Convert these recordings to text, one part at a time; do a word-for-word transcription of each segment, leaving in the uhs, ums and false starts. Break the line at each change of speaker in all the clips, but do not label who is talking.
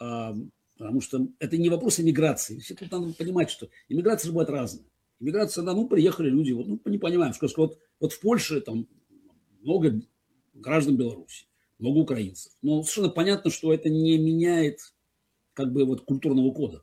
А, потому что это не вопрос иммиграции. Все тут надо понимать, что иммиграция бывает разная. Иммиграция, да, ну, приехали люди, вот, ну, не понимаем, что вот, вот в Польше там много граждан Беларуси, много украинцев. Но совершенно понятно, что это не меняет как бы вот культурного кода.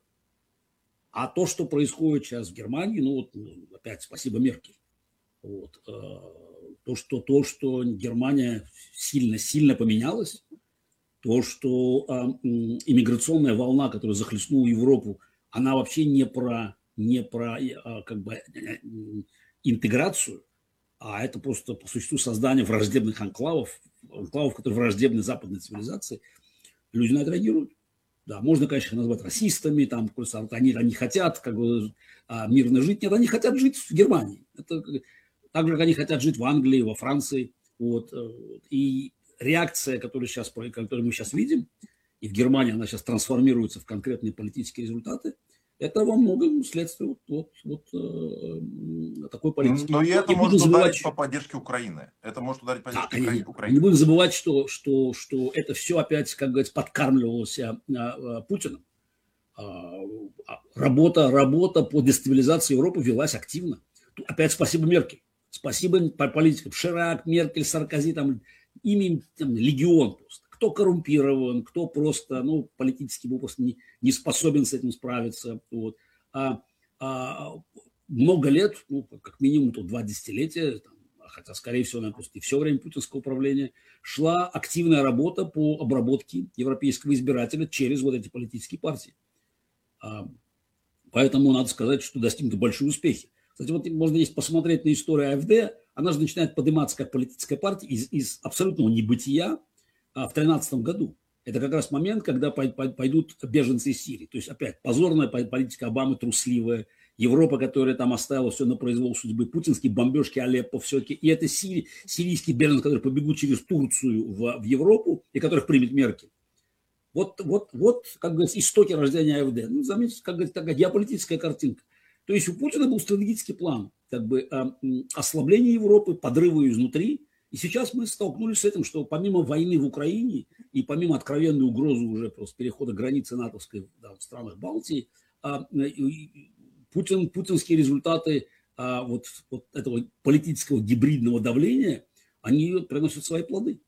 А то, что происходит сейчас в Германии, ну, вот, опять спасибо Меркель. Вот, то, что, то, что Германия сильно-сильно поменялась, то, что э, иммиграционная волна, которая захлестнула Европу, она вообще не про, не про э, как бы, э, интеграцию, а это просто по существу создание враждебных анклавов, анклавов, которые враждебны западной цивилизации. Люди на это реагируют. Да, можно, конечно, назвать расистами, там, просто они, они хотят как бы, мирно жить. Нет, они хотят жить в Германии. Это так же, как они хотят жить в Англии, во Франции. Вот. И реакция, которую, сейчас, которую мы сейчас видим, и в Германии она сейчас трансформируется в конкретные политические результаты, это во многом следствие вот, вот, вот, такой политики.
Но и это может забывать, ударить что... по поддержке Украины. Это может ударить по поддержке
да,
Украины.
Не будем забывать, что, что, что это все опять, как говорится, подкармливалось а, а, Путиным. А, работа, работа по дестабилизации Европы велась активно. Тут опять спасибо Меркель. Спасибо политикам. Ширак, Меркель, Саркози, там, ими там, легион просто. Кто коррумпирован, кто просто, ну, политически был просто не, не способен с этим справиться. Вот. А, а, много лет, ну, как минимум то два десятилетия, там, хотя, скорее всего, наверное, просто и все время путинского управления, шла активная работа по обработке европейского избирателя через вот эти политические партии. А, поэтому надо сказать, что достигнуты большие успехи. Кстати, вот можно есть посмотреть на историю АфД, она же начинает подниматься как политическая партия из, из абсолютного небытия а, в тринадцатом году. Это как раз момент, когда пойдут беженцы из Сирии. То есть, опять, позорная политика Обамы, трусливая, Европа, которая там оставила все на произвол судьбы, путинские бомбежки Алеппо, все-таки. И это сири, сирийские беженцы, которые побегут через Турцию в, в Европу, и которых примет Меркель. Вот, вот, вот, как говорится, истоки рождения АфД. Ну, заметьте, как говорится, такая геополитическая картинка. То есть у Путина был стратегический план, как бы ослабление Европы, подрыва изнутри. И сейчас мы столкнулись с этим, что помимо войны в Украине и помимо откровенной угрозы уже просто перехода границы натовской, да, в странах Балтии, Путин, путинские результаты вот, вот этого политического гибридного давления, они приносят свои плоды.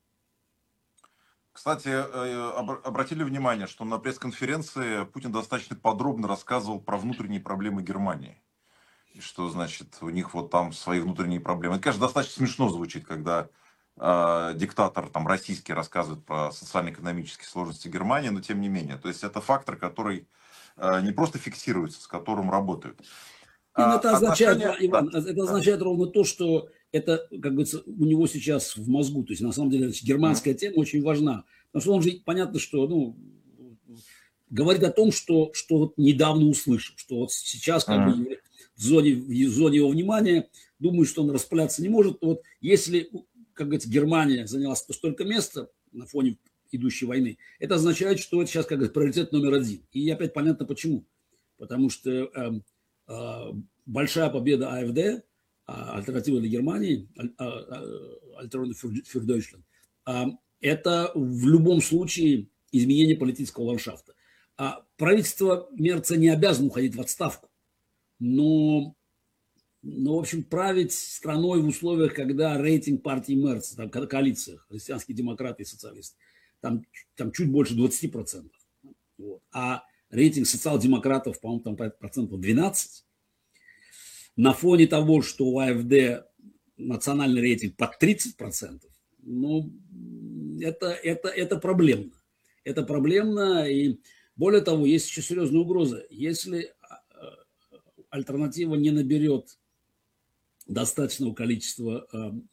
Кстати, обратили внимание, что на пресс-конференции Путин достаточно подробно рассказывал про внутренние проблемы Германии. И что, значит, у них вот там свои внутренние проблемы. Это, конечно, достаточно смешно звучит, когда э, диктатор там, российский рассказывает про социально-экономические сложности Германии, но тем не менее. То есть это фактор, который э, не просто фиксируется, с которым работают.
А, это означает, отношения... Иван, да, это означает да. ровно то, что это, как говорится, у него сейчас в мозгу. То есть, на самом деле, германская mm-hmm. тема очень важна. Потому что он же, понятно, что, ну, говорит о том, что, что вот недавно услышал, что вот сейчас, как mm-hmm. бы, в зоне, в зоне его внимания, думаю, что он распыляться не может. Вот если, как говорится, Германия заняла столько места на фоне идущей войны, это означает, что это сейчас, как говорится, приоритет номер один. И опять понятно почему. Потому что э, э, большая победа АфД, альтернатива для Германии, Alternative für Deutschland, это в любом случае изменение политического ландшафта. Правительство Мерца не обязано уходить в отставку, но, но в общем, править страной в условиях, когда рейтинг партии Мерца, там, коалиция, христианские демократы и социалисты, там, там чуть больше двадцати процентов. Вот. А рейтинг социал-демократов, по-моему, там процентов двенадцать. На фоне того, что у АфД национальный рейтинг под тридцать процентов, ну, это, это, это проблемно. Это проблемно, и более того, есть еще серьезная угроза. Если альтернатива не наберет достаточного количества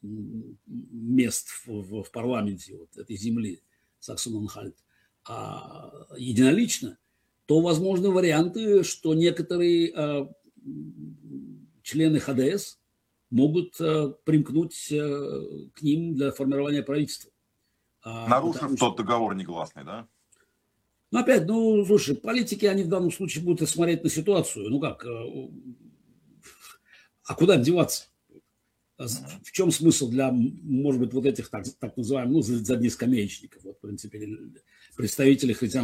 мест в, в парламенте вот этой земли, Саксон-Анхальт, единолично, то возможны варианты, что некоторые члены ХДС могут э, примкнуть э, к ним для формирования правительства.
Нарушив потому, тот что... договор негласный, да?
Ну, опять, ну, слушай, политики, они в данном случае будут смотреть на ситуацию. Ну как, э, а куда деваться? В чем смысл для, может быть, вот этих так, так называемых, ну, заднескамеечников, вот, в принципе, представителей христиан